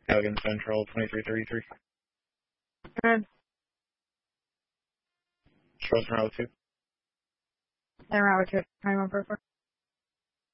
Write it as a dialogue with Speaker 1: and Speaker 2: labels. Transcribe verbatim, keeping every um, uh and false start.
Speaker 1: Allegan Central, twenty-three thirty-three.
Speaker 2: Good.
Speaker 1: Charles Route two.
Speaker 2: And route two, twenty-one forty-four.